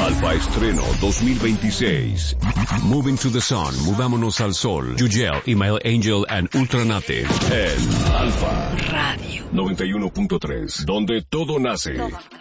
Alfa Estreno 2026. Moving to the Sun, Movámonos al Sol. Yugel, Email Angel and Ultranate. En Alfa Radio 91.3, donde todo nace.